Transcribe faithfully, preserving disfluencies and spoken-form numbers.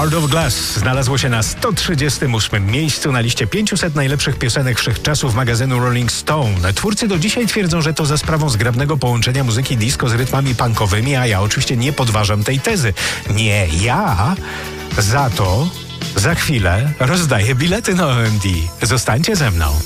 Heart of Glass znalazło się na sto trzydziestym ósmym miejscu na liście pięciuset najlepszych piosenek wszechczasów magazynu Rolling Stone. Twórcy do dzisiaj twierdzą, że to za sprawą zgrabnego połączenia muzyki disco z rytmami punkowymi, a ja oczywiście nie podważam tej tezy. Nie, ja za to za chwilę rozdaję bilety na O M D. Zostańcie ze mną.